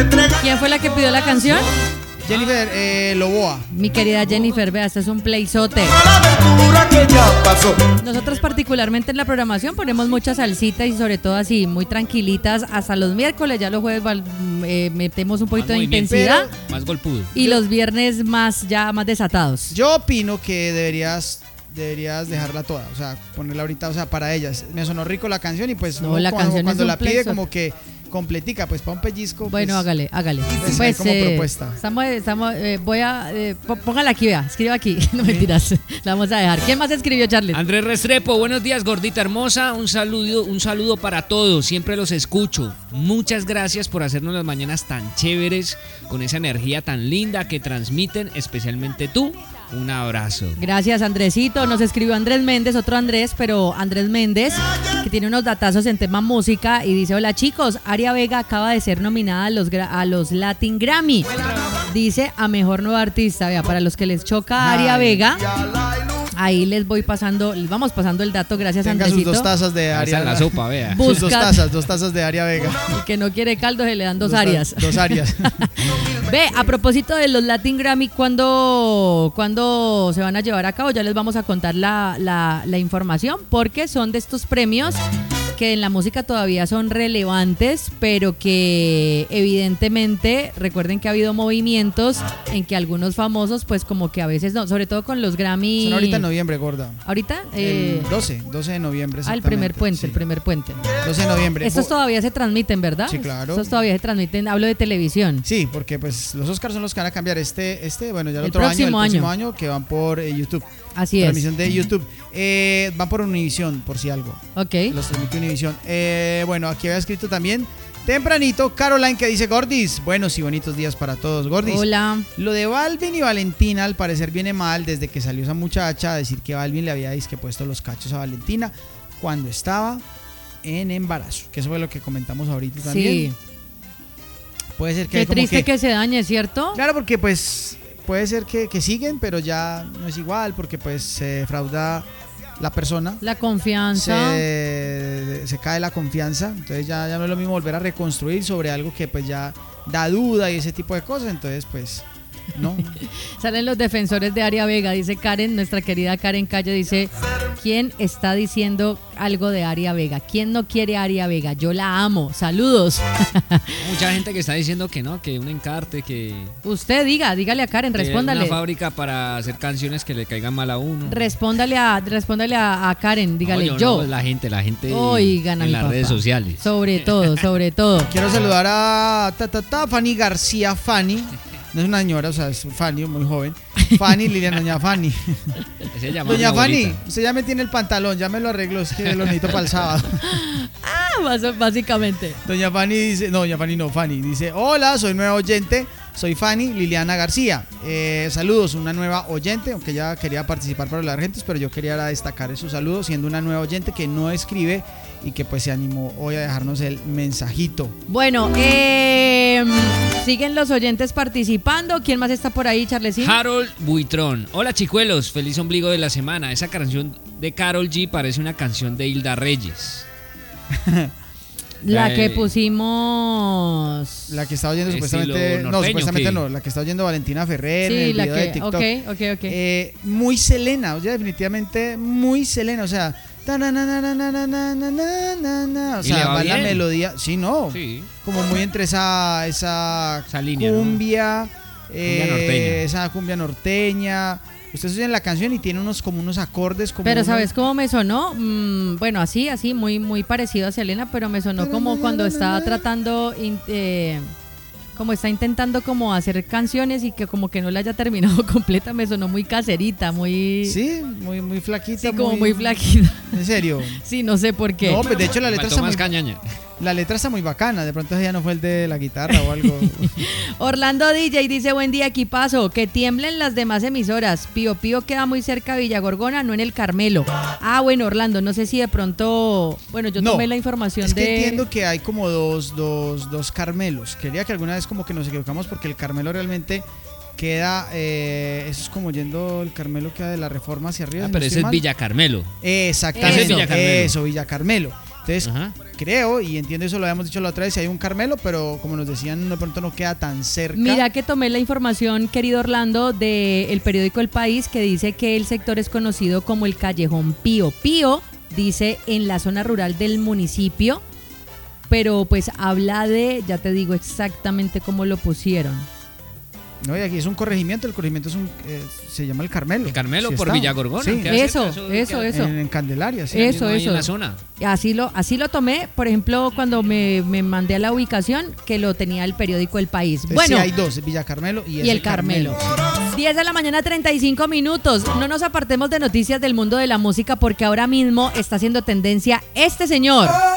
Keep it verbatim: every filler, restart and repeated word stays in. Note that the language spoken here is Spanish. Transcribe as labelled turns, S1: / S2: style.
S1: ¿Quién fue la que pidió la canción?
S2: Jennifer eh, Loboa.
S1: Mi querida Jennifer, vea, este es un playzote. Nosotros particularmente en la programación ponemos mucha salsita y sobre todo así, muy tranquilitas hasta los miércoles, ya los jueves eh, metemos un poquito de intensidad.
S3: Más golpudo.
S1: Y los viernes más, ya más desatados.
S2: Yo opino que deberías... deberías dejarla toda, o sea, ponerla ahorita, o sea, para ellas. Me sonó rico la canción y pues
S1: no,
S2: no,
S1: la
S2: cuando,
S1: canción
S2: cuando
S1: es
S2: la
S1: un
S2: pide
S1: playzote.
S2: como que completica, pues para un pellizco.
S1: Bueno,
S2: pues,
S1: hágale, hágale.
S2: Pues,
S1: Pues
S2: como
S1: eh,
S2: propuesta.
S1: Estamos, estamos, eh, voy a, eh, póngala aquí, vea, escriba aquí, no mentiras, la vamos a dejar. ¿Quién más escribió, Charles?
S3: Andrés Restrepo, buenos días, gordita hermosa, un saludo, un saludo para todos, siempre los escucho. Muchas gracias por hacernos las mañanas tan chéveres, con esa energía tan linda que transmiten, especialmente tú. Un abrazo.
S1: Gracias, Andresito. Nos escribió Andrés Méndez, otro Andrés, pero Andrés Méndez, que tiene unos datazos en tema música y dice: hola chicos, Aria Vega acaba de ser nominada a los, a los Latin Grammy. Dice a Mejor Nueva Artista. Vea, para los que les choca Aria Vega, ahí les voy pasando, les vamos pasando el dato, gracias,
S2: Tenga
S1: Andresito.
S2: sus dos tazas de Aria
S3: Vega. La sopa, vea.
S2: Sus dos tazas, dos tazas de Aria Vega.
S1: El que no quiere caldo se le dan dos, dos áreas.
S2: Dos áreas.
S1: Ve, a propósito de los Latin Grammy, ¿cuándo, ¿cuándo se van a llevar a cabo? Ya les vamos a contar la, la, la información, porque son de estos premios que en la música todavía son relevantes, pero que evidentemente, recuerden que ha habido movimientos en que algunos famosos, pues como que a veces no, sobre todo con los Grammy.
S2: Son ahorita en noviembre, gorda.
S1: ¿Ahorita?
S2: Eh, el doce, doce de noviembre.
S1: Ah, el primer puente, sí. el primer puente.
S2: doce de noviembre.
S1: Estos todavía se transmiten, ¿verdad?
S2: Sí, claro.
S1: Estos todavía se transmiten, hablo de televisión.
S2: Sí, porque pues los Oscars son los que van a cambiar este, este bueno, ya el,
S1: el
S2: otro año, el
S1: año.
S2: próximo año, que van por eh, YouTube.
S1: Así es.
S2: Transmisión de YouTube. Eh, van por Univision, por si algo.
S1: Ok.
S2: Los transmite Univision. Eh, bueno, aquí había escrito también tempranito Caroline, que dice: Gordis, buenos y bonitos días para todos, Gordis.
S1: Hola.
S2: Lo de Balvin y Valentina al parecer viene mal desde que salió esa muchacha a decir que Balvin le había disque puesto los cachos a Valentina cuando estaba en embarazo, que eso fue lo que comentamos ahorita también.
S1: Sí.
S2: Puede ser que
S1: Qué
S2: como
S1: triste que...
S2: que
S1: que se dañe, ¿cierto?
S2: Claro, porque pues puede ser que, que siguen, pero ya no es igual, porque pues se defrauda la persona.
S1: La confianza.
S2: Se, se cae la confianza, entonces ya, ya no es lo mismo volver a reconstruir sobre algo que pues ya da duda y ese tipo de cosas, entonces pues no.
S1: Salen los defensores de Aria Vega, dice Karen, nuestra querida Karen Calle, dice: ¿quién está diciendo algo de Aria Vega? ¿Quién no quiere a Aria Vega? Yo la amo, saludos.
S3: Mucha gente que está diciendo que no, que un encarte, que...
S1: Usted diga, dígale a Karen, respóndale.
S3: Una fábrica para hacer canciones que le caigan mal a uno.
S1: Respóndale a, respóndale a, a Karen, dígale
S3: no, yo.
S1: yo.
S3: No, la gente, la gente
S1: Oigan,
S3: en las
S1: papá.
S3: redes sociales.
S1: Sobre todo, sobre todo.
S2: Quiero saludar a ta, ta, ta, Fanny García, Fanny. No es una señora, o sea, es Fanny, muy joven. Fanny, Liliana, doña Fanny.
S3: Se llama
S2: doña Fanny, usted ya me tiene el pantalón, ya me lo arreglo, es que lo necesito para el sábado.
S1: Ah, básicamente.
S2: Doña Fanny dice, no, doña Fanny no, Fanny dice: hola, soy nueva oyente, soy Fanny Liliana García. Eh, saludos, una nueva oyente, aunque ya quería participar para los argentinos, pero yo quería destacar esos saludos, siendo una nueva oyente que no escribe y que pues se animó hoy a dejarnos el mensajito.
S1: Bueno, eh, siguen los oyentes participando. ¿Quién más está por ahí, Charlesín?
S3: Harold Buitrón. Hola chicuelos, feliz ombligo de la semana. Esa canción de Karol G parece una canción de Hilda Reyes.
S1: La
S3: eh,
S1: que pusimos.
S2: La que está oyendo supuestamente.
S3: norteño,
S2: No, supuestamente
S3: ¿qué?
S2: no. La que está oyendo Valentina Ferrer
S1: Sí,
S2: en el
S1: la
S2: video
S1: que.
S2: de TikTok.
S1: Ok, ok, ok.
S2: Eh, muy Selena, o sea, definitivamente muy Selena. O sea, o sea, va la melodía. Sí, no.
S3: Sí.
S2: Como muy entre esa, esa,
S3: esa línea,
S2: cumbia,
S3: ¿no?
S2: eh,
S3: Cumbia norteña.
S2: esa cumbia norteña. Ustedes oyen la canción y tiene unos como unos acordes como
S1: Pero
S2: unos...
S1: ¿sabes cómo me sonó? Mm, bueno, así, así, muy, muy parecido a Selena, pero me sonó como cuando estaba tratando, eh, como está intentando como hacer canciones y que como que no la haya terminado completa, me sonó muy caserita, muy...
S2: Sí, muy, muy flaquita.
S1: Sí, como muy, muy flaquita.
S2: ¿En serio?
S1: Sí, no sé por qué.
S2: No, pues de hecho la letra está muy...
S3: cañaña.
S2: La letra está muy bacana, de pronto ya no fue el de la guitarra o algo.
S1: Orlando D J dice: buen día, equipazo, que tiemblen las demás emisoras. Pío Pío queda muy cerca de Villagorgona, no en el Carmelo. Ah, bueno, Orlando, no sé si de pronto... Bueno, yo
S2: no,
S1: tomé la información
S2: es que
S1: de...
S2: entiendo que hay como dos, dos, dos Carmelos. Quería que alguna vez como que nos equivocamos porque el Carmelo realmente... queda, eh, eso es como yendo, el Carmelo queda de la Reforma hacia arriba.
S3: Ah,
S2: si
S3: pero
S2: no
S3: ese es
S2: mal.
S3: Villa Carmelo.
S2: Exactamente,
S3: Eso, Villa Carmelo.
S2: Eso, Villa Carmelo. Entonces, Ajá. creo y entiendo, eso lo habíamos dicho la otra vez, si hay un Carmelo, pero como nos decían, de pronto no queda tan cerca.
S1: Mira que tomé la información, querido Orlando, del periódico El País, que dice que el sector es conocido como el Callejón Pío. Pío dice en la zona rural del municipio, pero pues habla de, ya te digo exactamente cómo lo pusieron.
S2: No, y aquí es un corregimiento, el corregimiento es un, eh, se llama el Carmelo.
S3: El Carmelo
S2: sí
S3: por
S2: está.
S3: Villagorgona.
S2: Sí.
S1: Eso, eso, eso, eso.
S2: En, en Candelaria, sí.
S1: Eso,
S3: ahí
S1: eso.
S3: En la zona.
S1: Así lo, así lo tomé, por ejemplo, cuando me, me mandé a la ubicación, que lo tenía el periódico El País.
S2: Entonces,
S1: bueno,
S2: sí, hay dos, Villa Carmelo y,
S1: y el Carmelo.
S2: Carmelo.
S1: diez de la mañana, treinta y cinco minutos. No nos apartemos de noticias del mundo de la música porque ahora mismo está haciendo tendencia este señor.